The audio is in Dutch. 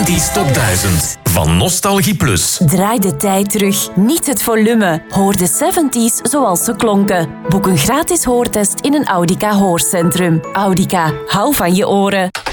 70s Top 1000 van Nostalgie Plus. Draai de tijd terug, niet het volume. Hoor de 70s zoals ze klonken. Boek een gratis hoortest in een Audica hoorcentrum. Audica, hou van je oren.